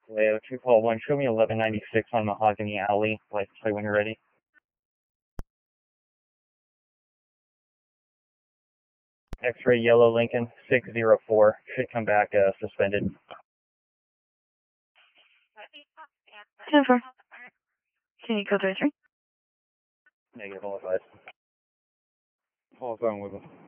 Leo 2 call 1, show me 1196 on Mahogany Alley. License plate when you're ready. X-ray yellow Lincoln 604. Should come back suspended. 10-4. Can you code 33? Negative, all advised. Paul's going with him.